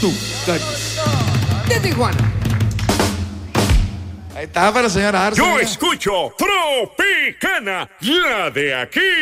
tú, Doris. De Tijuana. Ahí está para la señora Arce. Yo escucho Tropicana, la de aquí.